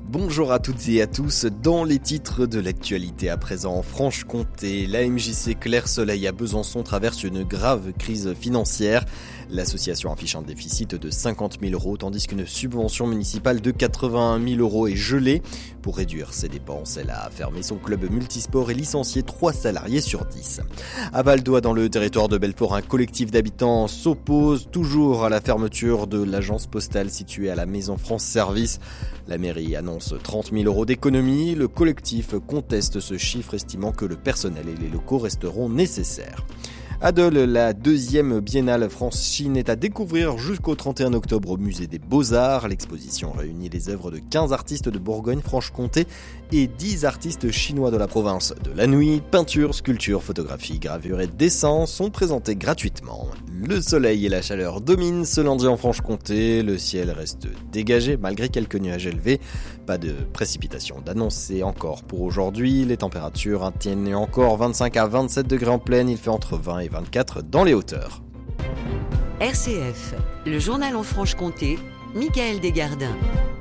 Bonjour à toutes et à tous, dans les titres de l'actualité à présent en Franche-Comté, la MJC Clair-Soleil à Besançon traverse une grave crise financière. L'association affiche un déficit de 50 000 euros tandis qu'une subvention municipale de 81 000 euros est gelée. Pour réduire ses dépenses, elle a fermé son club multisport et licencié 3 salariés sur 10. À Val-d'Oie, dans le territoire de Belfort, un collectif d'habitants s'oppose toujours à la fermeture de l'agence postale située à la Maison France Service. La mairie annonce 30 000 euros d'économie. Le collectif conteste ce chiffre, estimant que le personnel et les locaux resteront nécessaires. À Dole, la deuxième biennale France-Chine est à découvrir jusqu'au 31 octobre au musée des Beaux-Arts. L'exposition réunit les œuvres de 15 artistes de Bourgogne-Franche-Comté et 10 artistes chinois de la province de Lanhui. Peinture, sculpture, photographie, gravure et dessin sont présentés gratuitement. Le soleil et la chaleur dominent ce lundi en Franche-Comté. Le ciel reste dégagé malgré quelques nuages élevés. Pas de précipitations d'annoncer encore pour aujourd'hui. Les températures atteignent encore 25 à 27 degrés en plaine. Il fait entre 20 et 24 dans les hauteurs. RCF, le journal en Franche-Comté, Michael Desgardins.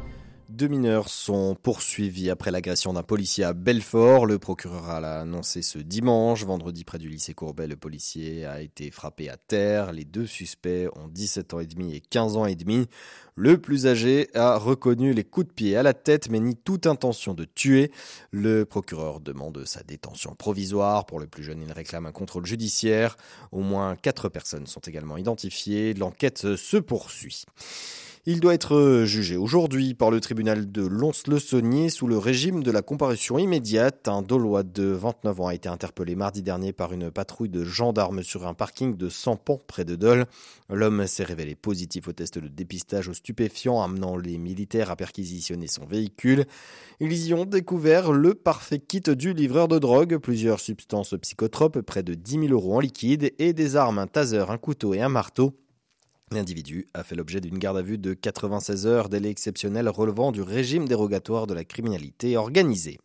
2 mineurs sont poursuivis après l'agression d'un policier à Belfort. Le procureur a annoncé ce dimanche. Vendredi, près du lycée Courbet, le policier a été frappé à terre. Les 2 suspects ont 17 ans et demi et 15 ans et demi. Le plus âgé a reconnu les coups de pied à la tête mais nie toute intention de tuer. Le procureur demande sa détention provisoire. Pour le plus jeune, il réclame un contrôle judiciaire. Au moins 4 personnes sont également identifiées. L'enquête se poursuit. Il doit être jugé aujourd'hui par le tribunal de Lons-le-Saunier sous le régime de la comparution immédiate. Un Dolois de 29 ans a été interpellé mardi dernier par une patrouille de gendarmes sur un parking de Sampan près de Dole. L'homme s'est révélé positif au test de dépistage aux stupéfiants, amenant les militaires à perquisitionner son véhicule. Ils y ont découvert le parfait kit du livreur de drogue, plusieurs substances psychotropes, près de 10 000 euros en liquide et des armes, un taser, un couteau et un marteau. L'individu a fait l'objet d'une garde à vue de 96 heures, délai exceptionnel relevant du régime dérogatoire de la criminalité organisée.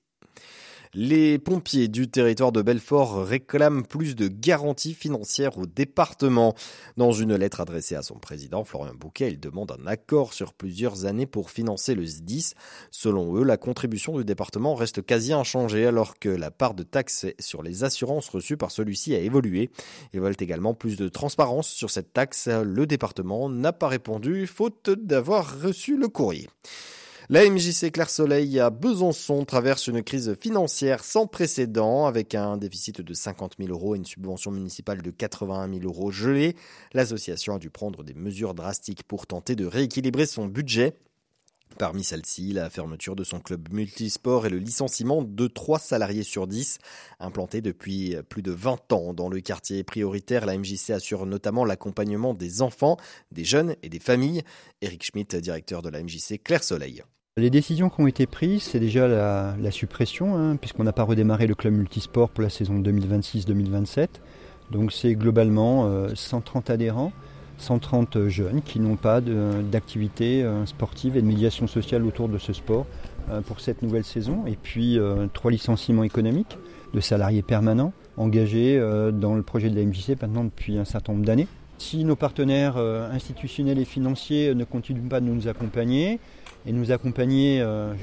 Les pompiers du territoire de Belfort réclament plus de garanties financières au département. Dans une lettre adressée à son président, Florian Bouquet, il demande un accord sur plusieurs années pour financer le SDIS. Selon eux, la contribution du département reste quasi inchangée alors que la part de taxe sur les assurances reçues par celui-ci a évolué. Ils veulent également plus de transparence sur cette taxe. Le département n'a pas répondu, faute d'avoir reçu le courrier. La MJC Clair-Soleil à Besançon traverse une crise financière sans précédent avec un déficit de 50 000 euros et une subvention municipale de 81 000 euros gelée. L'association a dû prendre des mesures drastiques pour tenter de rééquilibrer son budget. Parmi celles-ci, la fermeture de son club multisport et le licenciement de 3 salariés sur 10. Implanté depuis plus de 20 ans dans le quartier prioritaire, la MJC assure notamment l'accompagnement des enfants, des jeunes et des familles. Éric Schmitt, directeur de la MJC Clair-Soleil. Les décisions qui ont été prises, c'est déjà la suppression, puisqu'on n'a pas redémarré le club multisport pour la saison 2026-2027. Donc c'est globalement 130 adhérents, 130 jeunes qui n'ont pas d'activité sportive et de médiation sociale autour de ce sport pour cette nouvelle saison. Et puis 3 licenciements économiques de salariés permanents engagés dans le projet de la MJC maintenant depuis un certain nombre d'années. Si nos partenaires institutionnels et financiers ne continuent pas de nous accompagner, et nous accompagner,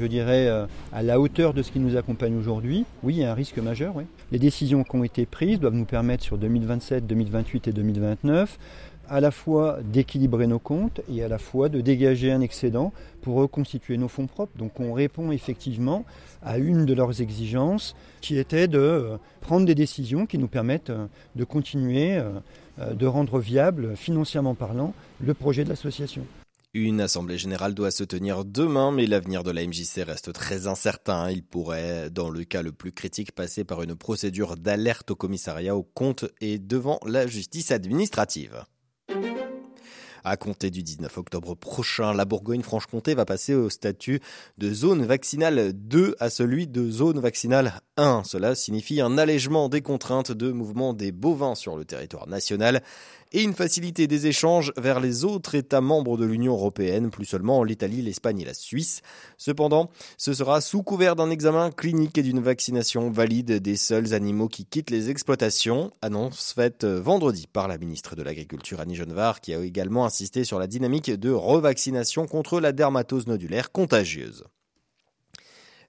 à la hauteur de ce qui nous accompagne aujourd'hui, oui, il y a un risque majeur. Oui. Les décisions qui ont été prises doivent nous permettre sur 2027, 2028 et 2029 à la fois d'équilibrer nos comptes et à la fois de dégager un excédent pour reconstituer nos fonds propres. Donc on répond effectivement à une de leurs exigences qui était de prendre des décisions qui nous permettent de continuer de rendre viable, financièrement parlant, le projet de l'association. Une assemblée générale doit se tenir demain, mais l'avenir de la MJC reste très incertain. Il pourrait, dans le cas le plus critique, passer par une procédure d'alerte au commissariat aux comptes et devant la justice administrative. À compter du 19 octobre prochain, la Bourgogne-Franche-Comté va passer au statut de zone vaccinale 2 à celui de zone vaccinale 1. Cela signifie un allègement des contraintes de mouvement des bovins sur le territoire national et une facilité des échanges vers les autres États membres de l'Union européenne, plus seulement l'Italie, l'Espagne et la Suisse. Cependant, ce sera sous couvert d'un examen clinique et d'une vaccination valide des seuls animaux qui quittent les exploitations. Annonce faite vendredi par la ministre de l'Agriculture Annie Genevard, qui a également insisté sur la dynamique de revaccination contre la dermatose nodulaire contagieuse.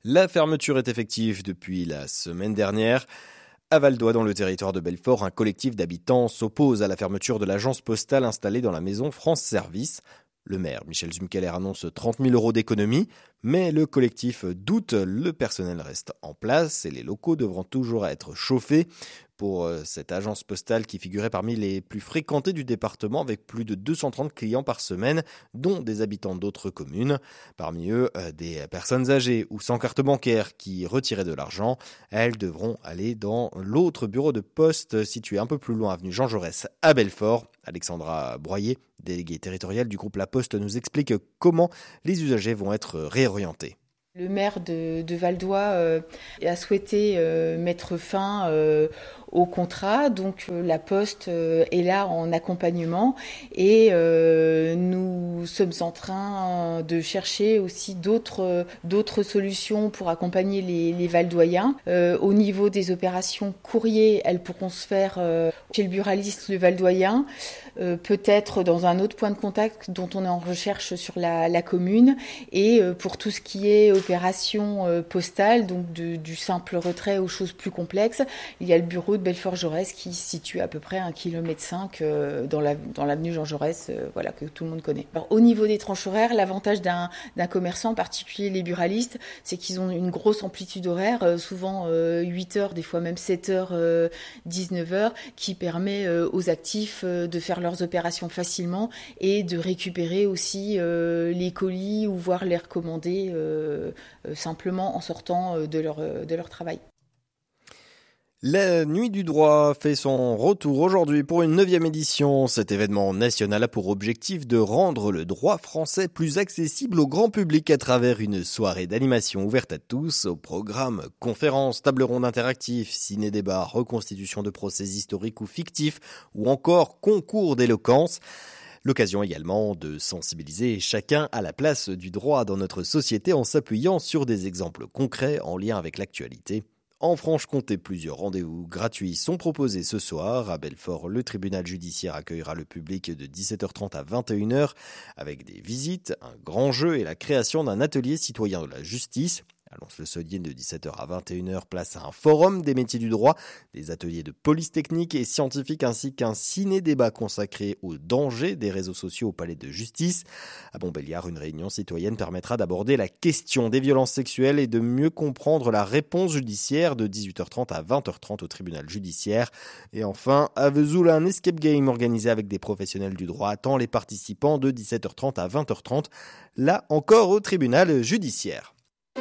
La fermeture est effective depuis la semaine dernière. À Val-d'Oie, dans le territoire de Belfort, un collectif d'habitants s'oppose à la fermeture de l'agence postale installée dans la maison France Service. Le maire, Michel Zumkeller, annonce 30 000 € d'économies, mais le collectif doute, le personnel reste en place et les locaux devront toujours être chauffés. Pour cette agence postale qui figurait parmi les plus fréquentées du département avec plus de 230 clients par semaine, dont des habitants d'autres communes. Parmi eux, des personnes âgées ou sans carte bancaire qui retiraient de l'argent. Elles devront aller dans l'autre bureau de poste situé un peu plus loin, avenue Jean Jaurès à Belfort. Alexandra Broyer, déléguée territoriale du groupe La Poste, nous explique comment les usagers vont être réorientés. Le maire de Val-d'Oie a souhaité mettre fin au contrat, donc la Poste est là en accompagnement et nous sommes en train de chercher aussi d'autres solutions pour accompagner les Valdoyens. Au niveau des opérations courrier, elles pourront se faire chez le buraliste le Valdoyen, peut-être dans un autre point de contact dont on est en recherche sur la commune, et pour tout ce qui est opération postale, donc du simple retrait aux choses plus complexes, il y a le bureau de Belfort-Jaurès qui se situe à peu près 1,5 km dans l'avenue Jean Jaurès, que tout le monde connaît. Alors, au niveau des tranches horaires, l'avantage d'un commerçant, en particulier les buralistes, c'est qu'ils ont une grosse amplitude horaire, souvent 8 heures, des fois même 7 heures, 19 heures, qui permet aux actifs de faire leurs opérations facilement et de récupérer aussi les colis ou voire les recommander simplement en sortant de leur travail. La Nuit du droit fait son retour aujourd'hui pour une 9e édition. Cet événement national a pour objectif de rendre le droit français plus accessible au grand public à travers une soirée d'animation ouverte à tous. Au programme conférences, tables rondes interactifs, ciné-débats, reconstitution de procès historiques ou fictifs ou encore concours d'éloquence. L'occasion également de sensibiliser chacun à la place du droit dans notre société en s'appuyant sur des exemples concrets en lien avec l'actualité. En Franche-Comté, plusieurs rendez-vous gratuits sont proposés ce soir. À Belfort, le tribunal judiciaire accueillera le public de 17h30 à 21h avec des visites, un grand jeu et la création d'un atelier citoyen de la justice. À Lons-le-Saunier, de 17h à 21h, place à un forum des métiers du droit, des ateliers de police technique et scientifique ainsi qu'un ciné-débat consacré aux dangers des réseaux sociaux au palais de justice. À Montbéliard, une réunion citoyenne permettra d'aborder la question des violences sexuelles et de mieux comprendre la réponse judiciaire de 18h30 à 20h30 au tribunal judiciaire. Et enfin, à Vesoul, un escape game organisé avec des professionnels du droit attend les participants de 17h30 à 20h30, là encore au tribunal judiciaire.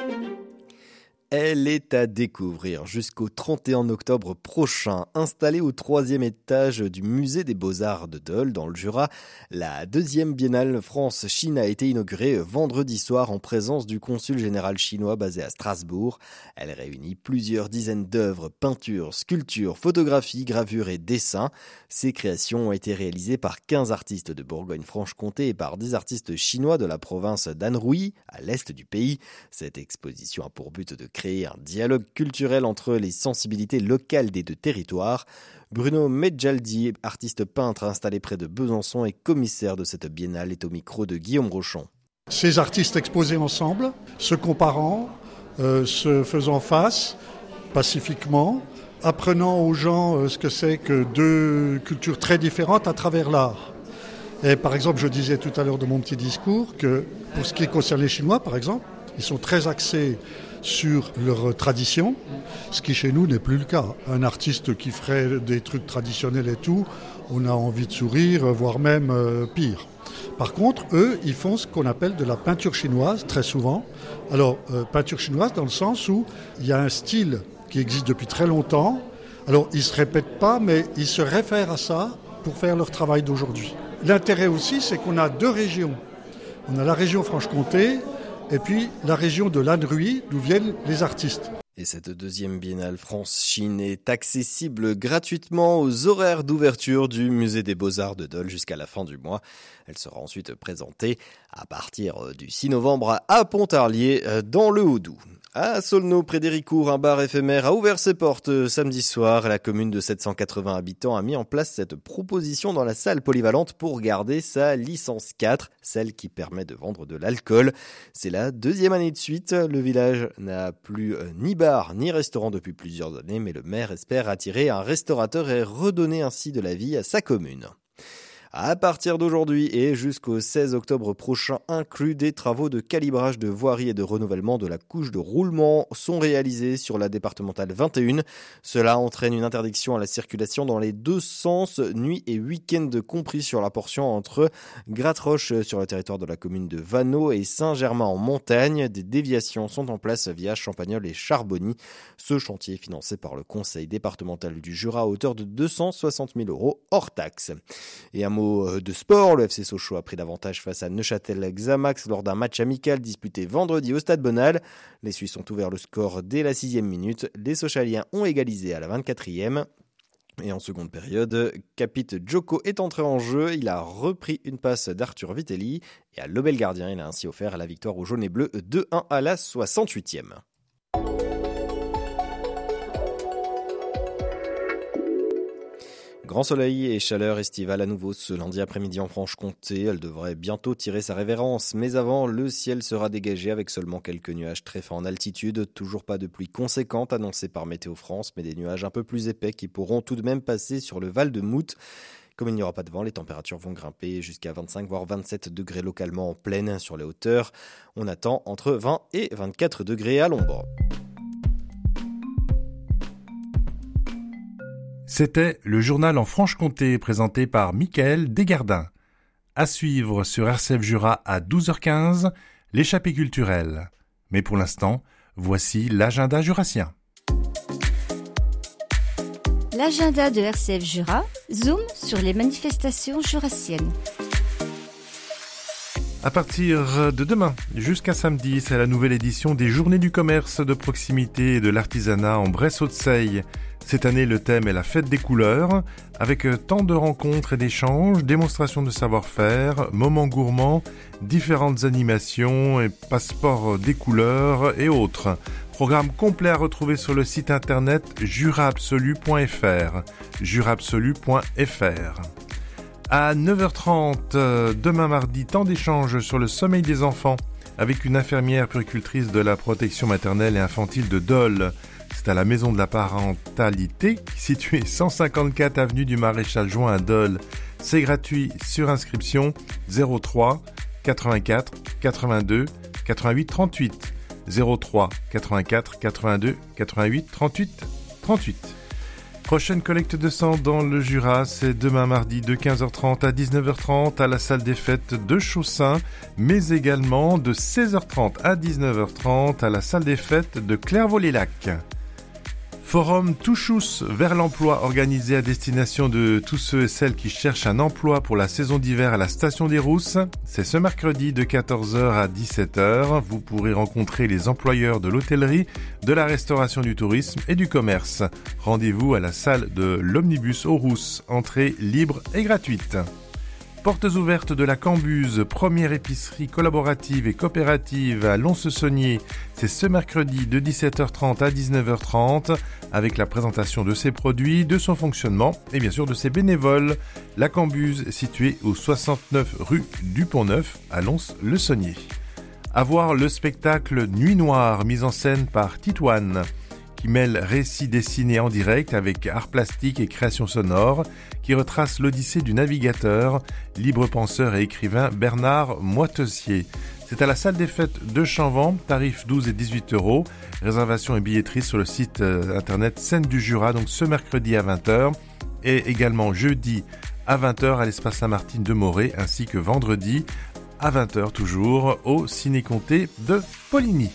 Elle est à découvrir jusqu'au 31 octobre prochain. Installée au 3e étage du musée des Beaux-Arts de Dole, dans le Jura, la 2e biennale France-Chine a été inaugurée vendredi soir en présence du consul général chinois basé à Strasbourg. Elle réunit plusieurs dizaines d'œuvres, peintures, sculptures, photographies, gravures et dessins. Ces créations ont été réalisées par 15 artistes de Bourgogne-Franche-Comté et par 10 artistes chinois de la province d'Anhui, à l'est du pays. Cette exposition a pour but de créer un dialogue culturel entre les sensibilités locales des deux territoires. Bruno Medjaldi, artiste peintre installé près de Besançon et commissaire de cette biennale, est au micro de Guillaume Rochon. Ces artistes exposés ensemble, se comparant, se faisant face pacifiquement, apprenant aux gens ce que c'est que deux cultures très différentes à travers l'art. Et par exemple, je disais tout à l'heure dans mon petit discours que pour ce qui concerne les Chinois, par exemple, ils sont très axés sur leur tradition, ce qui chez nous n'est plus le cas. Un artiste qui ferait des trucs traditionnels et tout, on a envie de sourire, voire même pire. Par contre, eux, ils font ce qu'on appelle de la peinture chinoise, très souvent. Alors, peinture chinoise dans le sens où il y a un style qui existe depuis très longtemps. Alors, ils ne se répètent pas, mais ils se réfèrent à ça pour faire leur travail d'aujourd'hui. L'intérêt aussi, c'est qu'on a deux régions. On a la région Franche-Comté et puis la région de l'Anhui, d'où viennent les artistes. Et cette 2e biennale France-Chine est accessible gratuitement aux horaires d'ouverture du musée des Beaux-Arts de Dole jusqu'à la fin du mois. Elle sera ensuite présentée à partir du 6 novembre à Pontarlier dans le Haut-Doubs. À Saulnot, près d'Héricourt, un bar éphémère a ouvert ses portes samedi soir. La commune de 780 habitants a mis en place cette proposition dans la salle polyvalente pour garder sa licence 4, celle qui permet de vendre de l'alcool. C'est la 2e année de suite. Le village n'a plus ni bar ni restaurant depuis plusieurs années, mais le maire espère attirer un restaurateur et redonner ainsi de la vie à sa commune. À partir d'aujourd'hui et jusqu'au 16 octobre prochain inclus, des travaux de calibrage de voirie et de renouvellement de la couche de roulement sont réalisés sur la départementale 21. Cela entraîne une interdiction à la circulation dans les deux sens, nuit et week-end compris sur la portion entre Gratte-Roche sur le territoire de la commune de Vanneau et Saint-Germain en montagne. Des déviations sont en place via Champagnole et Charbonny. Ce chantier est financé par le conseil départemental du Jura à hauteur de 260 000 € hors taxe. Et un mot de sport, le FC Sochaux a pris l'avantage face à Neuchâtel-Xamax lors d'un match amical disputé vendredi au Stade Bonal. Les Suisses ont ouvert le score dès la 6e minute. Les Sochaliens ont égalisé à la 24e. Et en seconde période, Capit Djoko est entré en jeu. Il a repris une passe d'Arthur Vitelli et à Lobel gardien, il a ainsi offert la victoire aux jaunes et bleus 2-1 à la 68e. Grand soleil et chaleur estivale à nouveau ce lundi après-midi en Franche-Comté. Elle devrait bientôt tirer sa révérence. Mais avant, le ciel sera dégagé avec seulement quelques nuages très fins en altitude. Toujours pas de pluie conséquente annoncée par Météo France, mais des nuages un peu plus épais qui pourront tout de même passer sur le Val de Mout. Comme il n'y aura pas de vent, les températures vont grimper jusqu'à 25 voire 27 degrés localement en plaine sur les hauteurs. On attend entre 20 et 24 degrés à l'ombre. C'était le journal en Franche-Comté présenté par Michael Desgardins. À suivre sur RCF Jura à 12h15, l'échappée culturelle. Mais pour l'instant, voici l'agenda jurassien. L'agenda de RCF Jura zoome sur les manifestations jurassiennes. À partir de demain jusqu'à samedi, c'est la nouvelle édition des Journées du commerce de proximité et de l'artisanat en Bresse-Haute-Seille. Cette année, le thème est la fête des couleurs, avec tant de rencontres et d'échanges, démonstrations de savoir-faire, moments gourmands, différentes animations et passeports des couleurs et autres. Programme complet à retrouver sur le site internet juraabsolu.fr. juraabsolu.fr. À 9h30, demain mardi, temps d'échange sur le sommeil des enfants avec une infirmière puéricultrice de la protection maternelle et infantile de Dole. C'est à la maison de la parentalité, située 154 avenue du Maréchal Juin à Dole. C'est gratuit sur inscription 03 84 82 88 38. 03 84 82 88 38 38. Prochaine collecte de sang dans le Jura, c'est demain mardi de 15h30 à 19h30 à la salle des fêtes de Chaussin, mais également de 16h30 à 19h30 à la salle des fêtes de Clairvaux-les-Lacs. Forum Touchous vers l'emploi organisé à destination de tous ceux et celles qui cherchent un emploi pour la saison d'hiver à la station des Rousses. C'est ce mercredi de 14h à 17h. Vous pourrez rencontrer les employeurs de l'hôtellerie, de la restauration, du tourisme et du commerce. Rendez-vous à la salle de l'Omnibus aux Rousses. Entrée libre et gratuite. Portes ouvertes de la Cambuse, première épicerie collaborative et coopérative à Lons-le-Saunier. C'est ce mercredi de 17h30 à 19h30 avec la présentation de ses produits, de son fonctionnement et bien sûr de ses bénévoles. La Cambuse située au 69 rue du Pont-Neuf à Lons-le-Saunier. À voir le spectacle Nuit Noire mis en scène par Titoine, qui mêle récits dessinés en direct avec art plastique et création sonore, qui retrace l'odyssée du navigateur, libre penseur et écrivain Bernard Moitessier. C'est à la salle des fêtes de Chanvan, tarifs 12 et 18 €, réservation et billetterie sur le site internet Scène du Jura, donc ce mercredi à 20h, et également jeudi à 20h à l'espace Saint-Martin de Morée, ainsi que vendredi à 20h toujours au Ciné-Comté de Poligny.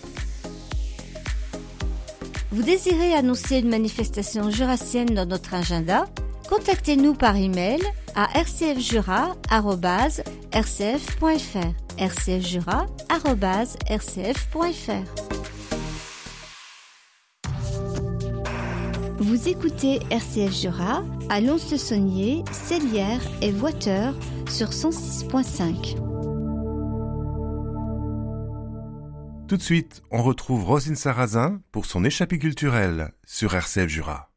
Vous désirez annoncer une manifestation jurassienne dans notre agenda? Contactez-nous par email à rcfjura@rcf.fr. rcfjura@rcf.fr. Vous écoutez RCF Jura à Lons-le-Saunier, Sellières et Voiteur sur 106.5. Tout de suite, on retrouve Rosine Sarrazin pour son échappée culturelle sur RCF Jura.